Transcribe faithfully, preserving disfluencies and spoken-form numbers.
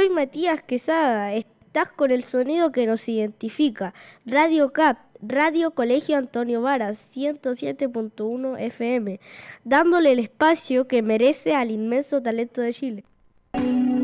soy Matías Quesada, estás con el sonido que nos identifica, Radio C A P, Radio Colegio Antonio Varas, ciento siete punto uno F M, dándole el espacio que merece al inmenso talento de Chile.